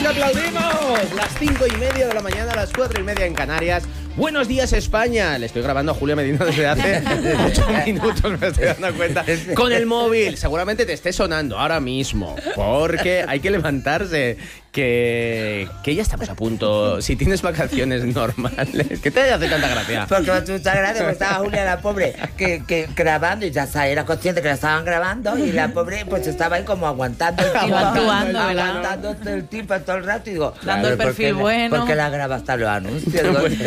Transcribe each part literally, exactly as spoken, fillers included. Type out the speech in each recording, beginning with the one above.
aplaudimos! Las cinco y media de la mañana, las cuatro y media en Canarias. Buenos días, España. Le estoy grabando a Julia Medina desde hace ocho minutos, me estoy dando cuenta. Con el móvil. Seguramente te esté sonando ahora mismo. Porque hay que levantarse. Que, que ya estamos a punto. Si tienes vacaciones normales. ¿Qué te hace tanta gracia? Porque me hace mucha gracia, porque estaba Julia, la pobre, que, que grabando y ya sabía, era consciente que la estaban grabando y la pobre pues estaba ahí como aguantando el tipo. Actuando, aguantando el tipo todo el rato y digo, dando el perfil bueno. Porque la graba hasta los anuncios.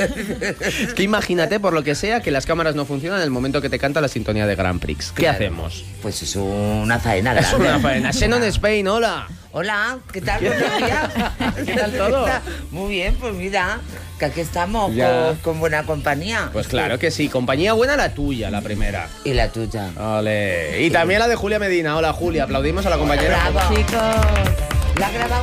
Es que imagínate, por lo que sea, que las cámaras no funcionan en el momento que te canta la sintonía de Grand Prix. ¿Qué Claro. hacemos? Pues es una faena Es grande. una faena. Xenon Spain, hola. Hola, ¿qué tal? Buenos días. ¿Qué tal todo? Muy bien, pues mira, que aquí estamos Ya. con, con buena compañía. Pues claro que sí. Compañía buena la tuya, la primera. Y la tuya. Ole. Y también la de Julia Medina. Hola, Julia. Aplaudimos a la compañera. Bravo. Chicos, ¿La has grabado?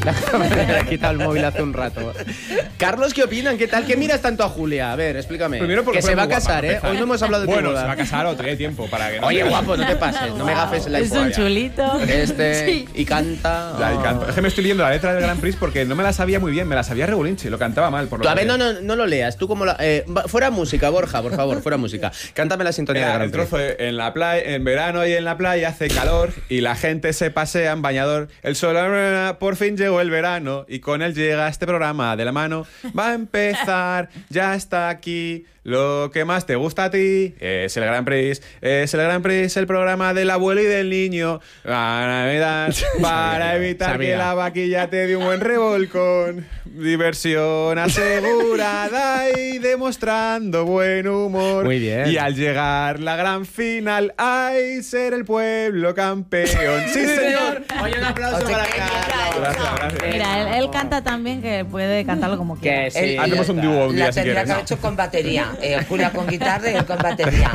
Le ha quitado el móvil hace un rato. Carlos, ¿qué opinan? ¿Qué tal? ¿Qué miras tanto a Julia? A ver, explícame. Primero porque que fue se va a muy guapa, casar, ¿eh? empezar. Hoy no hemos hablado de tu Bueno, boda. se va a casar o todavía hay tiempo para que no Oye, se- guapo, no te pases. No me gafes la es un info. chulito. Este, Sí. y canta. Ya, y Oh. canto. Es que me estoy leyendo la letra del Grand Prix porque no me la sabía muy bien, me la sabía regulinchi, lo cantaba mal. Por lo Tú, a ver, que- no, no, no lo leas. Tú como la... eh, va- fuera música, Borja, por favor, fuera música. Cántame la sintonía de Era Gran el trozo de, en la playa, en verano y en la playa hace calor y la gente se pasea en bañador. El sol, por fin llegó el verano y con él llega este programa de la mano. Va a empezar, ya está aquí. Lo que más te gusta a ti es el Grand Prix. Es el Grand Prix, el programa del abuelo y del niño. La Navidad, para evitar sabía. que la vaquilla te dé un buen revolcón. Diversión asegurada y demostrando buen humor. Muy bien. Y al llegar la gran final, ¡ay, ser el pueblo campeón! ¡Sí, señor! Oye, un aplauso Oye, para qué Carlos. Gracias, gracias. Mira, él, él canta tan bien que puede cantarlo como quiera. Que sí. Él- Hacemos un dúo un La día si tendría quieres. que haber hecho con batería. Eh, Julia con guitarra y él con batería.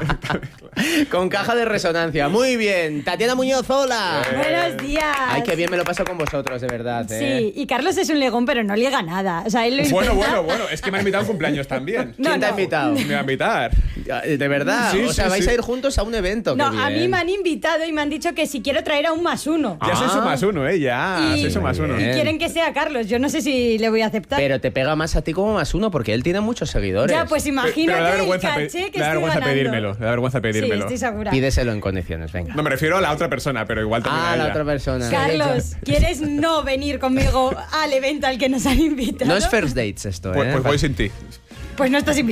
Con caja de resonancia. Muy bien. Tatiana Muñoz, hola. Buenos días. Ay, qué bien me lo paso con vosotros, de verdad. ¿eh? Sí, y Carlos es un legón, pero no liega nada. O sea, él lo intenta. Bueno, bueno, bueno, es que me han invitado a un cumpleaños también. No, ¿Quién te ha no. invitado? Me va a invitar. De verdad. Sí, o sea, sí, vais sí. a ir juntos a un evento. No, qué a mí bien. me han invitado y me han dicho que si quiero traer a un más uno. Ya soy Ah. su más uno, ¿eh? Ya, Y- soy su más uno. Bien. Y quieren que sea Carlos. Yo no sé si le voy a aceptar. Pero te pega más a ti como más uno porque él tiene muchos seguidores. ya, pues Pero- imagínate pero da el vergüenza, pe- caché que da estoy vergüenza ganando. pedírmelo. Da vergüenza Sí, pedírmelo. estoy segura. Pídeselo en condiciones, venga. No, me refiero a la otra persona, pero igual también Ah, a la ella. otra persona. Carlos, ¿quieres no venir conmigo al evento al que nos han invitado? No es first dates esto, Pues, ¿eh? pues voy sin ti. Pues no estás Pues